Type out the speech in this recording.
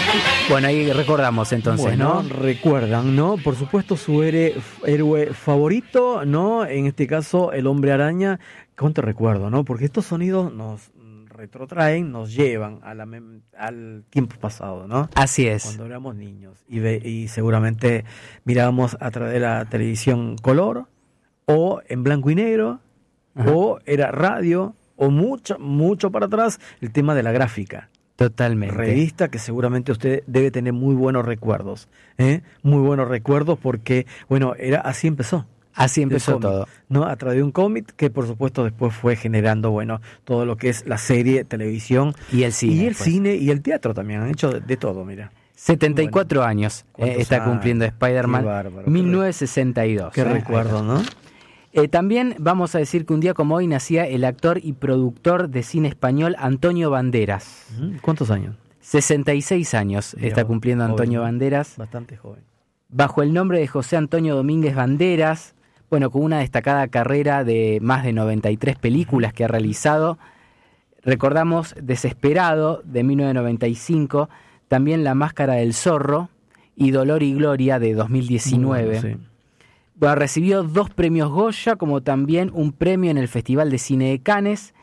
Bueno, ahí recordamos entonces, bueno, ¿no? Recuerdan, ¿no? Por supuesto su héroe favorito, ¿no? En este caso, el Hombre Araña. ¿Cuánto recuerdo, no? Porque estos sonidos nos retrotraen, nos llevan al tiempo pasado, ¿no? Así es. Cuando éramos niños y seguramente mirábamos a través de la televisión color o en blanco y negro. Ajá. O era radio o mucho para atrás el tema de la gráfica. Totalmente. Revista que seguramente usted debe tener muy buenos recuerdos, muy buenos recuerdos porque, bueno, así empezó. Así empezó todo. ¿No? A través de un cómic que por supuesto después fue generando, bueno, todo lo que es la serie, televisión. Y el cine. Y el cine y el teatro también, han hecho de todo, mira. 74 años está cumpliendo Spider-Man, 1962. Qué recuerdo, ¿no? También vamos a decir que un día como hoy nacía el actor y productor de cine español Antonio Banderas. ¿Cuántos años? 66 años está cumpliendo Antonio Banderas. Bastante joven. Bajo el nombre de José Antonio Domínguez Banderas, bueno, con una destacada carrera de más de 93 películas que ha realizado. Recordamos Desesperado, de 1995, también La Máscara del Zorro y Dolor y Gloria, de 2019. Sí. Bueno, recibió 2 premios Goya, como también un premio en el Festival de Cine de Cannes